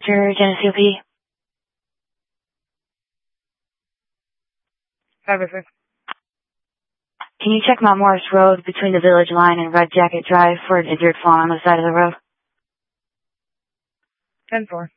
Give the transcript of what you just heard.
Victor, Geneseo P. 506. Can you check Mount Morris Road between the Village Line and Red Jacket Drive for an injured fawn on the side of the road? 10-4.